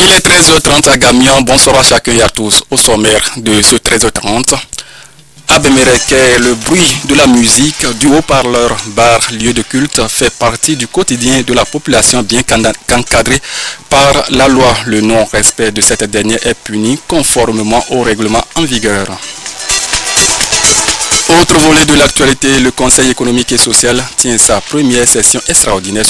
Il est 13h30 à Gamion. Bonsoir à chacun et à tous. Au sommaire de ce 13h30, à Bemereke, le bruit de la musique du haut-parleur bar lieu de culte fait partie du quotidien de la population bien qu'encadré par la loi. Le non-respect de cette dernière est puni conformément au règlement en vigueur. Autre volet de l'actualité, le Conseil économique et social tient sa première session extraordinaire